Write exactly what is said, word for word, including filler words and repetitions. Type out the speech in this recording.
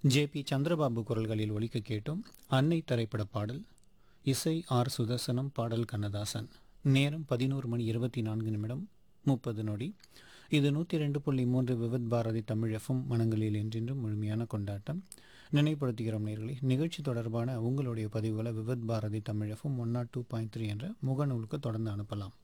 J P Chandrababu குரல்களில் ஒலிக்க கேட்டோம். அன்னை திரைப்பட பாடல். இசை ஆர் சுதர்சனம், பாடல் கண்ணதாசன். நேரம் பதினோரு மணி இருபத்தி நான்கு நிமிடம் முப்பது நொடி. இது நூற்றி ரெண்டு புள்ளி மூன்று விவித் பாரதி தமிழ் எஃப்எம், மனங்களில் என்றென்றும் முழுமையான கொண்டாட்டம். நினைப்படுத்துகிறோம் நேயர்களே, நிகழ்ச்சி தொடர்பான உங்களுடைய பதிவுகளை Vividh Bharathi Tamil FM one not two point three என்ற முகநூலுக்கு தொடர்ந்து அனுப்பலாம்.